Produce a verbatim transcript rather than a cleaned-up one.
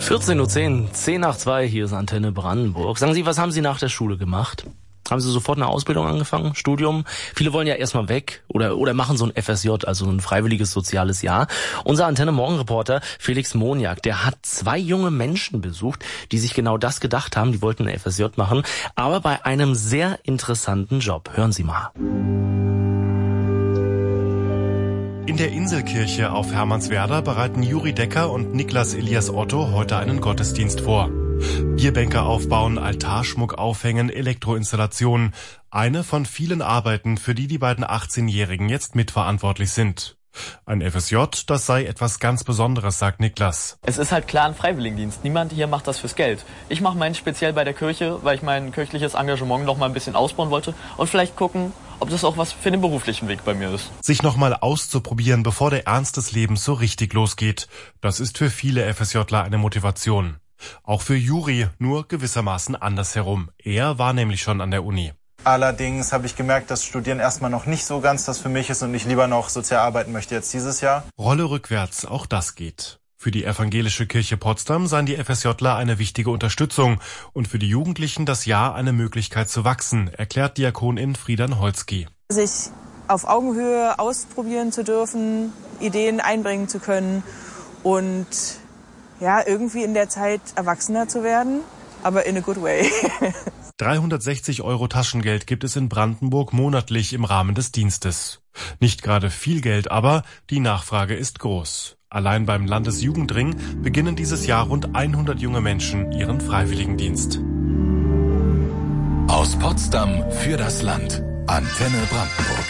vierzehn Uhr zehn, zehn nach zwei, hier ist Antenne Brandenburg. Sagen Sie, was haben Sie nach der Schule gemacht? Haben Sie sofort eine Ausbildung angefangen, Studium? Viele wollen ja erstmal weg oder oder machen so ein F S J, also ein freiwilliges soziales Jahr. Unser Antenne-Morgen-Reporter Felix Moniak, der hat zwei junge Menschen besucht, die sich genau das gedacht haben, die wollten ein F S J machen, aber bei einem sehr interessanten Job. Hören Sie mal. In der Inselkirche auf Hermannswerder bereiten Juri Decker und Niklas Elias Otto heute einen Gottesdienst vor. Bierbänke aufbauen, Altarschmuck aufhängen, Elektroinstallationen. Eine von vielen Arbeiten, für die die beiden achtzehnjährigen jetzt mitverantwortlich sind. Ein F S J, das sei etwas ganz Besonderes, sagt Niklas. Es ist halt klar ein Freiwilligendienst. Niemand hier macht das fürs Geld. Ich mache meinen speziell bei der Kirche, weil ich mein kirchliches Engagement noch mal ein bisschen ausbauen wollte und vielleicht gucken, ob das auch was für den beruflichen Weg bei mir ist. Sich nochmal auszuprobieren, bevor der Ernst des Lebens so richtig losgeht. Das ist für viele F S Jler eine Motivation. Auch für Juri, nur gewissermaßen andersherum. Er war nämlich schon an der Uni. Allerdings habe ich gemerkt, dass Studieren erstmal noch nicht so ganz das für mich ist und ich lieber noch sozial arbeiten möchte jetzt dieses Jahr. Rolle rückwärts, auch das geht. Für die evangelische Kirche Potsdam seien die F S Jler eine wichtige Unterstützung und für die Jugendlichen das Jahr eine Möglichkeit zu wachsen, erklärt Diakonin Friedan Holski. Sich auf Augenhöhe ausprobieren zu dürfen, Ideen einbringen zu können und ja, irgendwie in der Zeit erwachsener zu werden, aber in a good way. dreihundertsechzig Euro Taschengeld gibt es in Brandenburg monatlich im Rahmen des Dienstes. Nicht gerade viel Geld, aber die Nachfrage ist groß. Allein beim Landesjugendring beginnen dieses Jahr rund hundert junge Menschen ihren Freiwilligendienst. Aus Potsdam für das Land. Antenne Brandenburg.